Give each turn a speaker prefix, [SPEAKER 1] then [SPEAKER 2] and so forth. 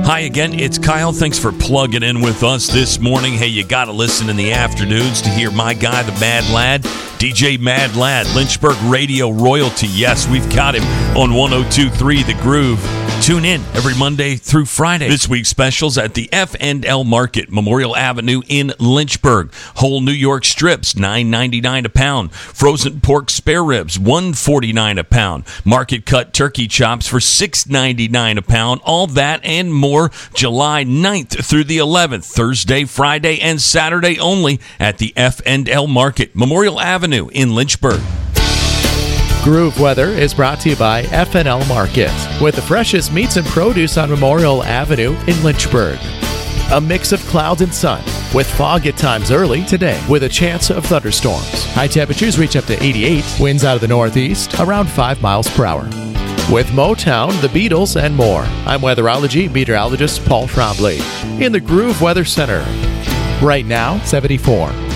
[SPEAKER 1] Hi again, it's Kyle. Thanks for plugging in with us this morning. Hey, you got to listen in the afternoons to hear my guy, the Mad Lad, DJ Mad Lad, Lynchburg Radio royalty. Yes, we've got him on 102.3 The Groove. Tune in every Monday through Friday. This week's specials at the F&L Market, Memorial Avenue in Lynchburg. Whole New York strips, $9.99 a pound. Frozen pork spare ribs, $1.49 a pound. Market cut turkey chops for $6.99 a pound. All that and more July 9th through the 11th, Thursday, Friday, and Saturday only at the F&L Market, Memorial Avenue in Lynchburg.
[SPEAKER 2] Groove Weather is brought to you by F&L Market, with the freshest meats and produce on Memorial Avenue in Lynchburg. A mix of clouds and sun, with fog at times early today, with a chance of thunderstorms. High temperatures reach up to 88, winds out of the northeast, around 5 miles per hour. With Motown, the Beatles, and more, I'm weatherology meteorologist Paul Trombley in the Groove Weather Center. Right now, 74.